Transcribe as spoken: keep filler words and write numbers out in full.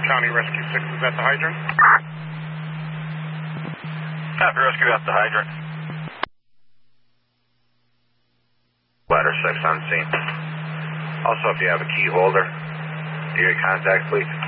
County Rescue six is at the hydrant. Copy, Rescue at the hydrant. Ladder six on scene. Also, if you have a key holder, do your contact, please.